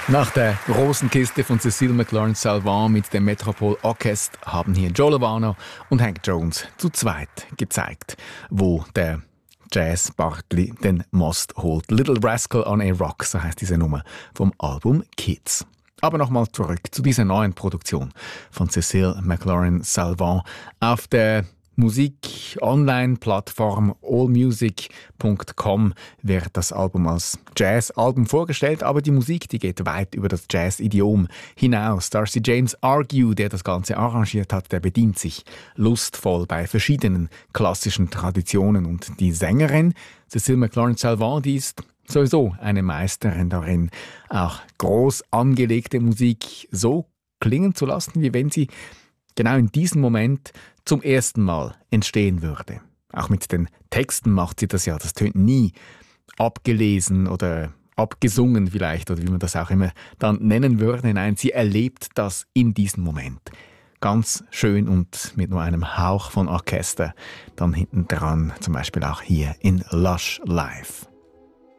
Nach der großen Kiste von Cécile McLaurin-Salvant mit dem Metropole Orchestra haben hier Joe Lovano und Hank Jones zu zweit gezeigt, wo der Jazz Bartley den Most holt. Little Rascal on a Rock, so heisst diese Nummer vom Album Kids. Aber nochmal zurück zu dieser neuen Produktion von Cécile McLaurin-Salvant auf der Musik-Online-Plattform allmusic.com wird das Album als Jazz-Album vorgestellt, aber die Musik, die geht weit über das Jazz-Idiom hinaus. Darcy James Argue, der das Ganze arrangiert hat, der bedient sich lustvoll bei verschiedenen klassischen Traditionen. Und die Sängerin Cécile McLaurin-Salvant, die ist sowieso eine Meisterin darin, auch groß angelegte Musik so klingen zu lassen, wie wenn sie genau in diesem Moment zum ersten Mal entstehen würde. Auch mit den Texten macht sie das ja. Das tönt nie abgelesen oder abgesungen vielleicht, oder wie man das auch immer dann nennen würde. Nein, sie erlebt das in diesem Moment. Ganz schön und mit nur einem Hauch von Orchester. Dann hinten dran, zum Beispiel auch hier in Lush Live.